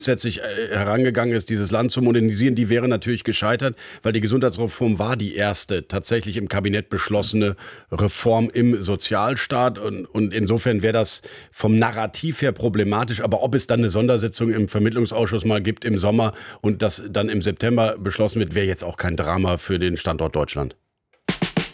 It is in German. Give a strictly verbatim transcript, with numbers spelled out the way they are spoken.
grundsätzlich äh, herangegangen ist, dieses Land zu modernisieren, die wäre natürlich gescheitert, weil die Gesundheitsreform war die erste tatsächlich im Kabinett beschlossene Reform im Sozialstaat. Und, und insofern wäre das vom Narrativ her problematisch. Aber ob es dann eine Sondersitzung im Vermittlungsausschuss mal gibt im Sommer und das dann im September beschlossen wird, wäre jetzt auch kein Drama für den Standort Deutschland.